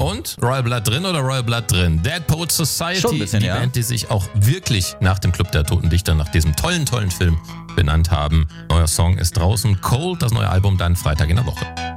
Und Royal Blood drin oder Royal Blood drin? Dead Poets Society, Schon ein bisschen, die ja. Band, die sich auch wirklich nach dem Club der Toten Dichter, nach diesem tollen Film benannt haben. Neuer Song ist draußen. Cold, das neue Album dann Freitag in der Woche.